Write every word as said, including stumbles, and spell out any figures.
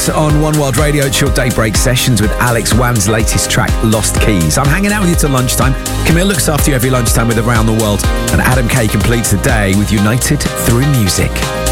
On One World Radio, it's your daybreak sessions with Alex Wham's latest track, Lost Keys. I'm hanging out with you till lunchtime. Camille looks after you every lunchtime with Around the World. And Adam Kay completes the day with United Through Music.